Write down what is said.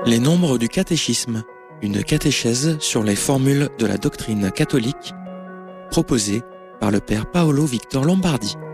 Les nombres du catéchisme, une catéchèse sur les formules de la doctrine catholique, proposée par le père Paolo Victor Lombardi.